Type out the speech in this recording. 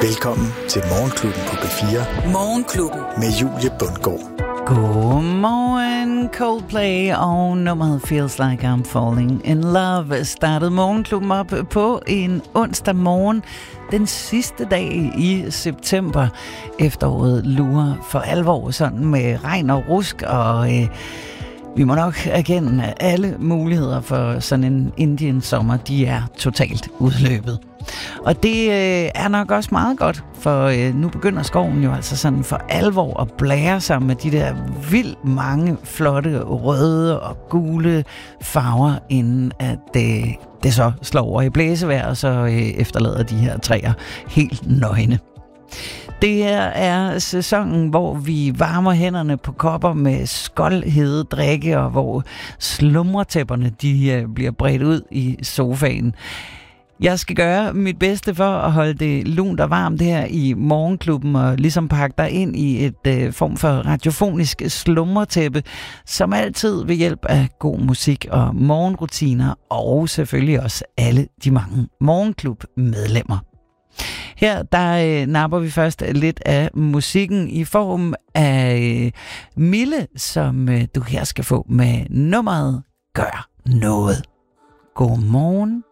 Velkommen til Morgenklubben på P4. Morgenklubben med Julie Bundgaard. Godmorgen, Coldplay, og nummeret Feels Like I'm Falling in Love startede Morgenklubben op på en onsdag morgen, den sidste dag i september. Efteråret lurer for alvor sådan med regn og rusk, og vi må nok erkende, at alle muligheder for sådan en Indian sommer, de er totalt udløbet. Og det er nok også meget godt, for nu begynder skoven jo altså sådan for alvor at blære sig med de der vildt mange flotte røde og gule farver, inden at det så slår over i blæsevejr, og så efterlader de her træer helt nøgne. Det her er sæsonen, hvor vi varmer hænderne på kopper med skoldhede drikke, og hvor slumretæpperne de bliver bredt ud i sofaen. Jeg skal gøre mit bedste for at holde det lunt og varmt her i Morgenklubben, og ligesom pakke dig ind i et form for radiofonisk slumretæppe, som altid ved hjælp af god musik og morgenrutiner, og selvfølgelig også alle de mange Morgenklub-medlemmer. Her der napper vi først lidt af musikken i form af Mille, som du her skal få med nummeret Gør Noget. God morgen.